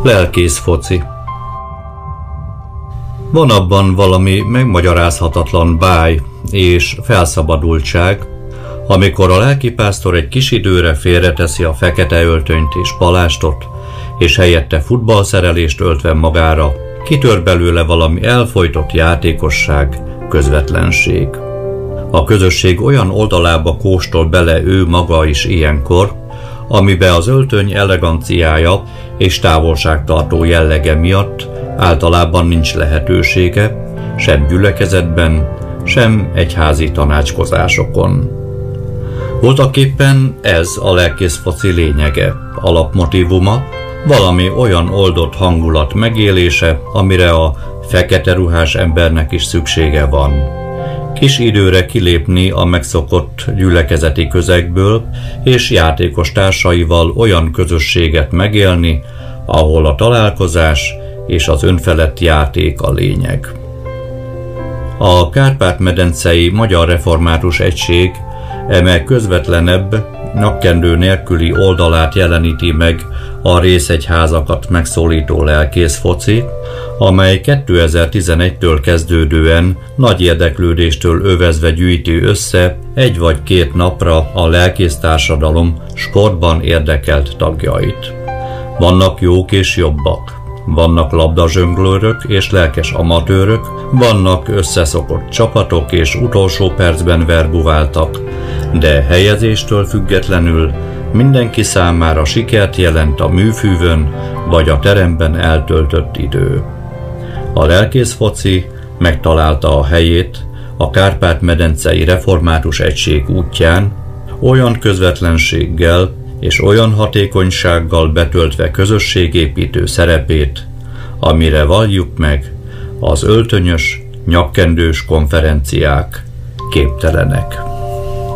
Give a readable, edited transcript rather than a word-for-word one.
Lelkész foci. Van abban valami megmagyarázhatatlan báj és felszabadultság, amikor a lelkipásztor egy kis időre félreteszi a fekete öltönyt és palástot, és helyette futballszerelést öltve magára, kitör belőle valami elfojtott játékosság, közvetlenség. A közösség olyan oldalába kóstol bele ő maga is ilyenkor, amibe az öltöny eleganciája és távolságtartó jellege miatt általában nincs lehetősége, sem gyülekezetben, sem egyházi tanácskozásokon. Voltaképpen ez a lelkész foci lényege, alapmotívuma, valami olyan oldott hangulat megélése, amire a fekete ruhás embernek is szüksége van. Kis időre kilépni a megszokott gyülekezeti közegből, és játékos társaival olyan közösséget megélni, ahol a találkozás és az önfelett játék a lényeg. A Kárpát-medencei Magyar Református Egység eme közvetlenebb, nyakkendő nélküli oldalát jeleníti meg a részegyházakat megszólító lelkész foci, amely 2011-től kezdődően nagy érdeklődéstől övezve gyűjti össze egy vagy két napra a lelkésztársadalom sportban érdekelt tagjait. Vannak jók és jobbak, vannak labdazsönglőrök és lelkes amatőrök, vannak összeszokott csapatok és utolsó percben verbuváltak, de helyezéstől függetlenül mindenki számára sikert jelent a műfűvön vagy a teremben eltöltött idő. A lelkész foci megtalálta a helyét a Kárpát-medencei Református Egység útján, olyan közvetlenséggel és olyan hatékonysággal betöltve közösségépítő szerepét, amire valljuk meg, az öltönyös, nyakkendős konferenciák képtelenek.